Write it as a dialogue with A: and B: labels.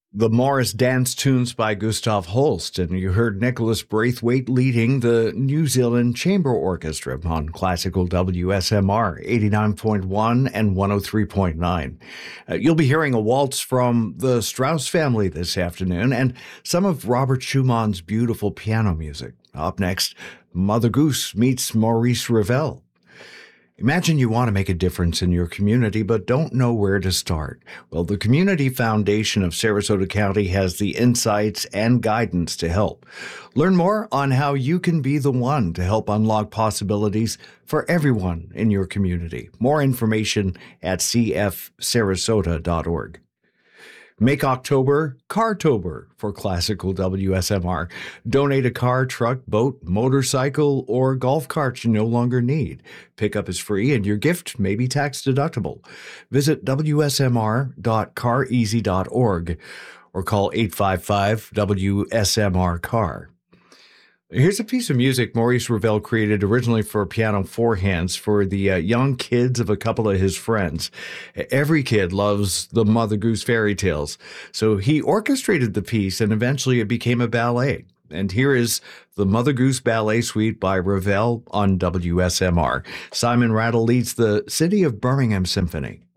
A: The Morris Dance Tunes by Gustav Holst, and you heard Nicholas Braithwaite leading the New Zealand Chamber Orchestra on classical WSMR 89.1 and 103.9. You'll be hearing a waltz from the Strauss family this afternoon and some of Robert Schumann's beautiful piano music. Up next, Mother Goose meets Maurice Ravel. Imagine you want to make a difference in your community but don't know where to start. Well, the Community Foundation of Sarasota County has the insights and guidance to help. Learn more on how you can be the one to help unlock possibilities for everyone in your community. More information at cfsarasota.org. Make October Cartober for classical WSMR. Donate a car, truck, boat, motorcycle, or golf cart you no longer need. Pickup is free and your gift may be tax deductible. Visit wsmr.careasy.org or call 855-WSMR-CAR. Here's a piece of music Maurice Ravel created originally for piano four hands for the young kids of a couple of his friends. Every kid loves the Mother Goose fairy tales, so he orchestrated the piece and eventually it became a ballet. And here is the Mother Goose Ballet Suite by Ravel on WSMR. Simon Rattle leads the City of Birmingham Symphony.